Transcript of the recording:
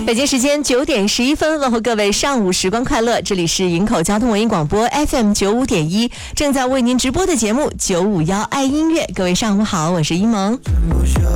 北京时间9点11分，问候各位上午时光快乐，这里是营口交通文艺广播 FM 95.1，正在为您直播的节目951爱音乐。各位上午好，我是一萌。